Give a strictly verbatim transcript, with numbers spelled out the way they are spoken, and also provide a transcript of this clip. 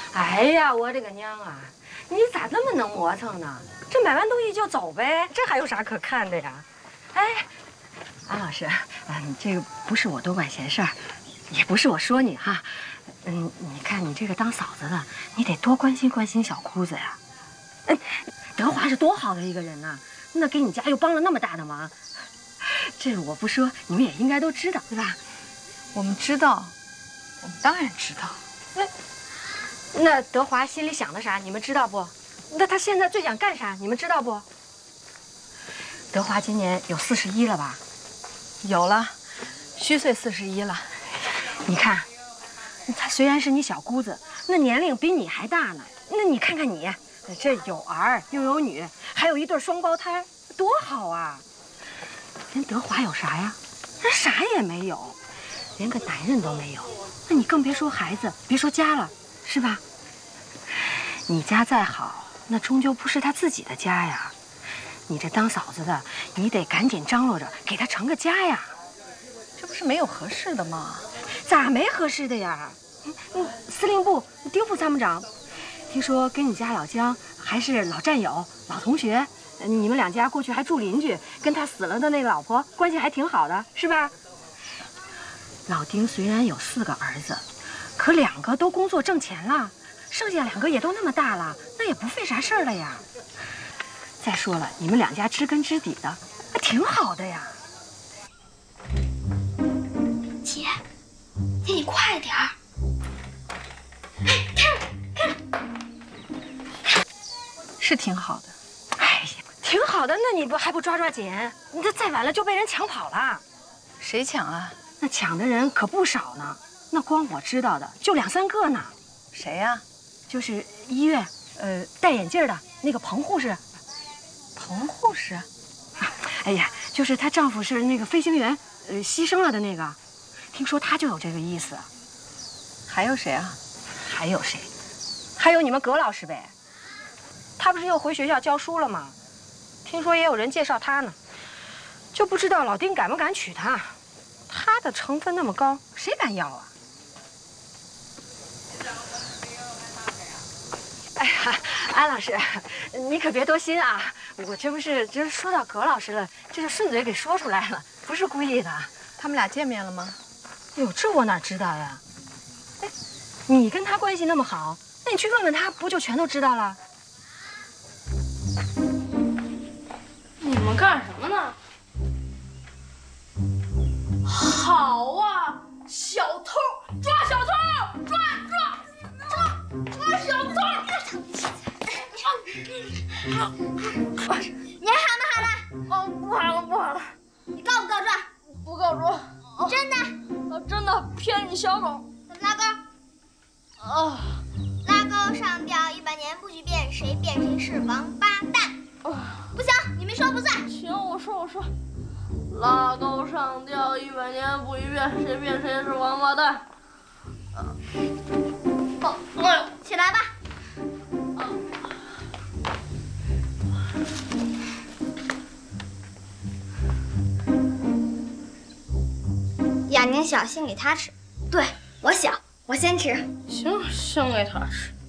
哎呀，我的个娘啊！你咋那么能磨蹭呢？这买完东西就走呗，这还有啥可看的呀？哎，安老师，嗯，这个不是我多管闲事儿，也不是我说你哈。嗯，你看你这个当嫂子的，你得多关心关心小姑子呀。嗯，德华是多好的一个人呐，那给你家又帮了那么大的忙，这个我不说，你们也应该都知道，对吧？ 我们知道，我们当然知道。 那那德华心里想的啥，你们知道不？那他现在最想干啥，你们知道不？德华今年有四十一了吧？ 有了，虚岁四十一了。 你看，他虽然是你小姑子，那年龄比你还大呢。那你看看你，这有儿又有女，还有一对双胞胎，多好啊！人德华有啥呀？人啥也没有，连个男人都没有。那你更别说孩子，别说家了，是吧？你家再好，那终究不是他自己的家呀。你这当嫂子的，你得赶紧张罗着给他成个家呀。 这不是没有合适的吗？ 咋没合适的呀？嗯嗯，司令部丁副参谋长，听说跟你家老姜还是老战友、老同学，你们两家过去还住邻居，跟他死了的那老婆关系还挺好的，是吧？老丁虽然有四个儿子，可两个都工作挣钱了，剩下两个也都那么大了，那也不费啥事儿了呀。再说了，你们两家知根知底的，还挺好的呀。 姐，姐你快点儿！哎，看看， 是挺好的。 哎呀，挺好的，那你不还不抓抓紧？你这再晚了就被人抢跑了。 谁抢啊？ 那抢的人可不少呢，那光我知道的就两三个呢。 谁呀？ 就是医院，呃，戴眼镜的那个彭护士。 彭护士？ 哎呀，就是她丈夫是那个飞行员，呃，牺牲了的那个。听说他就有这个意思。 还有谁啊？ 还有谁？还有你们葛老师呗。他不是又回学校教书了吗？听说也有人介绍他呢，就不知道老丁敢不敢娶她。他的成分那么高，谁敢要啊？哎呀，安老师，你可别多心啊！我这不是这说到葛老师了，这是顺嘴给说出来了，不是故意的。 他们俩见面了吗？ 哎呦，这我哪知道呀？哎，你跟他关系那么好，那你去问问他，不就全都知道了？ 你们干什么呢？好啊，小偷，抓小偷，抓抓抓抓小偷！ 你还好吗？好了？ 哦，不好了，不好了！ 你告不告状？ 不告状。 真的？ 啊，真的，骗你小狗。 拉钩。 啊。 拉钩上吊一百年不许变，谁变谁是王八蛋。不行，你没说不算。 行，我说我说。拉钩上吊一百年不许变，谁变谁是王八蛋。 哦，哎呦，起来吧。雅宁小，先给他吃。对，我小，我先吃。 行，先给他吃。